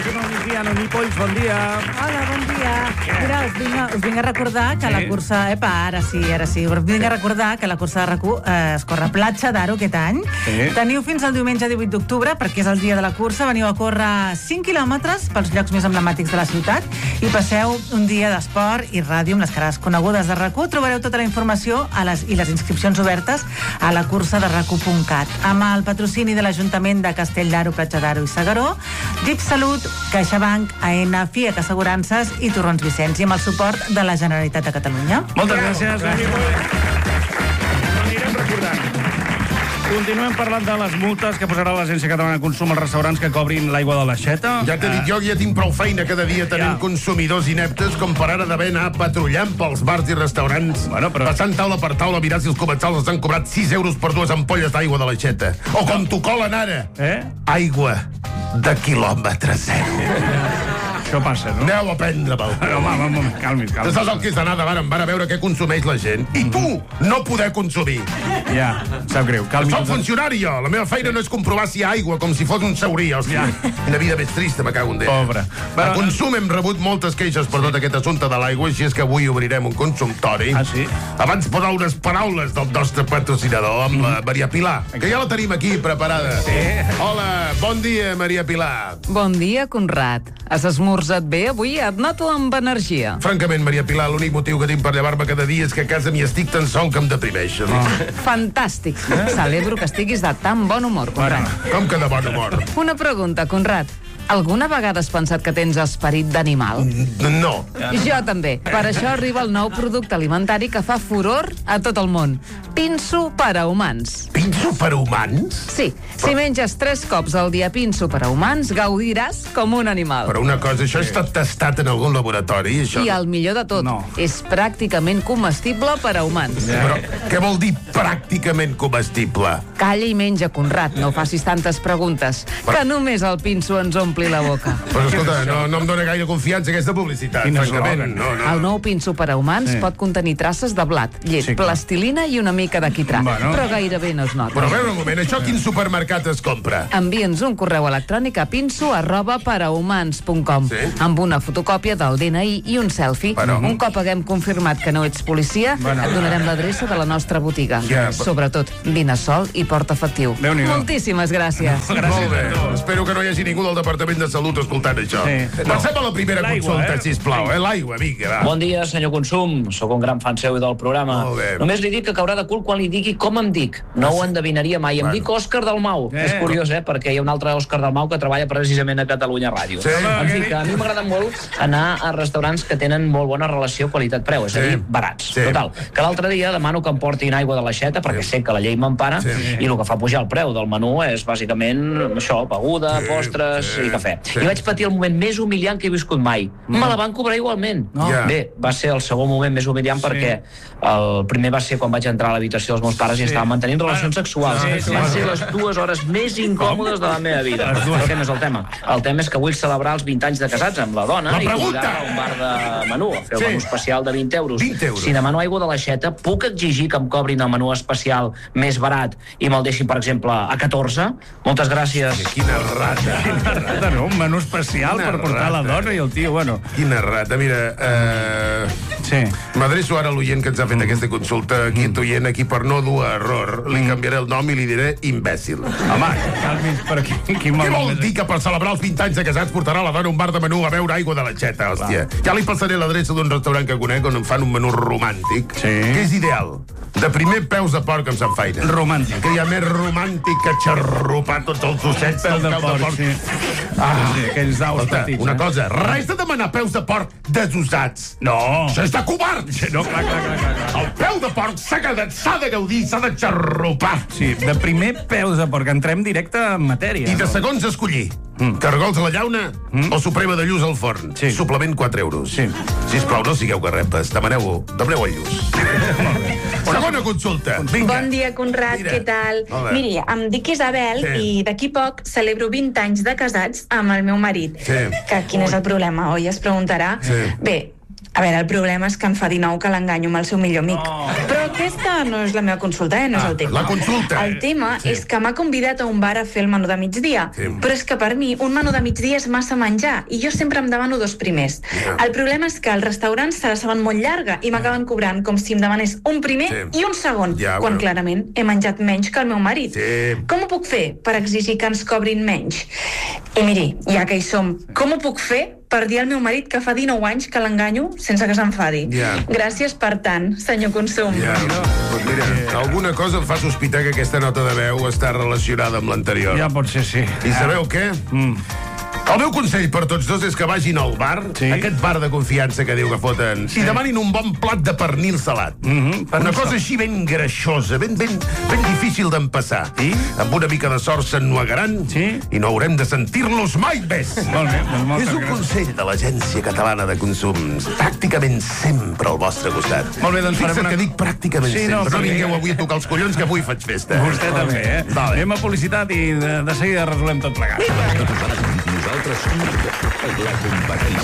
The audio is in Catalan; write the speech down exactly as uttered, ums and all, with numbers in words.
Nacional Migdiano, Nipolls, bon dia. Hola, bon dia. Mira, us vinc, a, us vinc a recordar que Sí. la cursa... Epa, ara sí, ara sí. Us vinc a recordar que la cursa de R A C u eh, es corre a Platja d'Aro aquest any. Sí. Teniu fins al diumenge divuit d'octubre, perquè és el dia de la cursa. Veniu a córrer cinc quilòmetres pels llocs més emblemàtics de la ciutat i passeu un dia d'esport i ràdio amb les cares conegudes de R A C u. Trobareu tota la informació a les, i les inscripcions obertes a la cursa de racu punt cat. Amb el patrocini de l'Ajuntament de Castell d'Aro, Platja d'Aro i S'Agaró, D I P Salut, CaixaBank, A N, FIAC Assegurances i Torrons Vicenç, i amb el suport de la Generalitat de Catalunya. Moltes gràcies, Nipolls. Ho anirem recordant. Continuem parlant de les multes que posarà l'Agència Catalana de Consum als restaurants que cobrin l'aigua de l'aixeta. Ja t'he dit jo que ja tinc prou feina cada dia tenint Ja. consumidors ineptes com per ara d'haver anar patrullant pels bars i restaurants, Bueno, però- passant taula per taula, mirar si els comensals els han cobrat sis euros per dues ampolles d'aigua de l'aixeta. O com t'ho colen ara, Eh? aigua de quilòmetre zero. Això passa, no? Aneu a prendre-me'l. No, home, home, home, calmis, Tu calmis. saps el que és d'anar davant en bar a veure què consumeix la gent i tu no poder consumir. Ja, sap greu, calmis. Soc funcionari, jo. La meva feina no és comprovar si hi ha aigua, com si fos un saurí, hòstia. Ja. Quina vida més trista, me cago en Déu. Pobre. A Però- Consum hem rebut moltes queixes per tot aquest assumpte de l'aigua, així és que avui obrirem un consumptori. Ah, sí? Abans posar unes paraules del nostre patrocinador, amb la Maria Pilar, que ja la tenim aquí preparada. Sí. Hola, bon dia, Maria Pilar. Bon dia, Conrad. Has esmorzat bé avui? Et noto amb energia. Francament, Maria Pilar, l'únic motiu que tinc per llevar-me cada dia és que a casa m'hi estic tan sol que em deprimeixen. Fantàstic. Celebro que estiguis de tan bon humor, Conrad. Com que de bon humor? Una pregunta, Conrad. Alguna vegada has pensat que tens esperit d'animal? No. Jo també. Per això arriba el nou producte alimentari que fa furor a tot el món. Pinso per a humans. Pinso per humans? Sí, si menges tres cops al dia pinso per a humans, gaudiràs com un animal. Però una cosa, això ha estat tastat en algun laboratori, això? I el millor de tot, No. és pràcticament comestible per a humans. Però què vol dir pràcticament comestible? Calla i menja, Conrad, no facis tantes preguntes, que només el pinso ens ompli la boca. Però escolta, no, no em dóna gaire confiança aquesta publicitat, Quin francament. eslògan. No, no. El nou pinso per a humans Sí. pot contenir traces de blat, llet, Sí, clar. plastilina i una mica de quitrà, Bueno. però gairebé no es nota. Però a veure un moment, això quin supermercat es compra? Envia'ns un correu electrònic a pinso arroba parahumans punt com Sí? amb una fotocòpia del D N I i un selfie. Bueno. Un cop haguem confirmat que no ets policia, Bueno. et donarem l'adreça de la nostra botiga. Ja, però- Sobretot, vine sol i porta efectiu. Déu-n'hi-do. Moltíssimes gràcies. Gràcies Molt bé. a tu. Espero que no hi hagi ningú del Departament de Salut escoltant això. Sí. Passem a la primera L'aigua, consulta, eh? sisplau. Eh? L'aigua, vinga, va. Bon dia, senyor Consum. Sóc un gran fan seu del programa. Molt bé. Només li dic que caurà de cul quan li digui com em dic. No ho endevinaria mai. Em Bueno. dic Òscar Dalmau. Eh. És curiós, eh? Perquè hi ha un altre Òscar Dalmau que treballa precisament a Catalunya Ràdio. Sí. En fi, que a mi m'agrada molt anar a restaurants que tenen molt bona relació qualitat-preu, és a Sí. dir, barats. Sí. Total, que l'altre dia demano que em portin aigua de l'aixeta, perquè sé que la llei m'empara, Sí. i el que fa pujar el preu del menú és bàsicament això, beguda, Sí, postres sí, i cafè. sí. I vaig patir el moment més humiliant que he viscut mai. Me la van cobrar igualment. No. Ja. Bé, va ser el segon moment més humiliant Sí. perquè el primer va ser quan vaig entrar a l'habitació dels meus pares i estaven mantenint relacions sexuals. Sí, sí, Van sí. ser les dues hores més incòmodes de la meva vida. Les dues. Però què no és el tema? El tema és que vull celebrar els vint anys de casats amb la dona La i pregunta! convidar a un bar de menú, a fer el Sí. menú especial de vint euros. vint euros. Si demano aigua de l'aixeta, puc exigir que em cobrin el menú especial més barat i me'l deixin, per exemple, a catorze? Moltes gràcies. Quina rata. Rata, no? Un menú especial Quina per portar la rata. dona i el tio, bueno... Quina rata. Mira, eh... Sí. m'adreço ara a l'oient que ens ha fet aquesta consulta. Aquest oient, aquí per no dur a error, li canviaré el nom i li diré imbècil. Home, calmis, però quin, quin Què vol moment... dir que per celebrar els vint anys de casats portarà la dona a un bar de menú a beure aigua de l'aixeta, hòstia? Ja li passaré l'adreça d'un restaurant que conec on em fan un menú romàntic, Sí. que és ideal. De primer, peus de porc amb Sant Feina. Romàntic. Que hi ha més romàntic que xarrupar tots els ossets Pèl del de peu porc, sí. Ah, Sí, aquells daus escolta, petits, una eh? cosa, res de demanar peus de porc desusats. No. Això és de covards. No, clar, clar, clar, clar. clar. El peu de porc s'ha de, s'ha de gaudir, s'ha de xarrupar. Sí, de primer peus de porc. Entrem directe en matèria. I de no? segons escollir. Mm. Cargols a la llauna mm. o suprema de lluç al forn. Sí. Suplement quatre euros. Sí. Sisplau, no sigueu garrepes. Demaneu-ho. Demaneu el lluç. Segona consulta. Vinga. Bon dia, Conrad, Mira. què tal? Hola. Miri, em dic Isabel Sí. i d'aquí poc celebro vint anys de casats amb el meu marit. Sí. Que quin és el problema, oi? Es preguntarà. Sí. Bé, A veure, el problema és que em fa dinou que l'enganyo amb el seu millor amic. Oh. Però aquesta no és la meva consulta, eh? No és Ah, el tema. la consulta. El tema Sí. és que m'ha convidat a un bar a fer el menú de migdia. Sí. Però és que per mi un menú de migdia és massa menjar i jo sempre em demano dos primers. Ja. El problema és que els restaurants se la saben molt llarga i m'acaben cobrant com si em demanés un primer Sí. i un segon, Ja, quan bueno. clarament he menjat menys que el meu marit. Sí. Com ho puc fer per exigir que ens cobrin menys? I miri, ja que hi som, com ho puc fer per dir al meu marit que fa dinou anys que l'enganyo sense que s'enfadi? Ja. Gràcies per tant, senyor Consum. Ja, doncs mira, alguna cosa em fa sospitar que aquesta nota de veu està relacionada amb l'anterior. Ja pot ser, sí. I sabeu què? Mm. El meu consell per tots dos és que vagin al bar, Sí. aquest bar de confiança que diu que foten, i demanin un bon plat de pernil salat. Mhm, pernil Una cosa salat. així ben greixosa, ben, ben, ben difícil d'empassar. Sí? Amb una mica de sort s'ennuegaran Sí? i no haurem de sentir-los mai més. Molt bé, doncs moltes És un gràcies. consell de l'Agència Catalana de Consums, pràcticament sempre al vostre costat. Molt bé, doncs farem Fixa't una- que dic pràcticament Sí, no, sempre. No, perquè- vingueu avui a tocar els collons, que avui faig festa. Vostè també, eh? Vale. Anem a publicitat i de, de seguida resolem tot plegat. Nosaltres som la competència.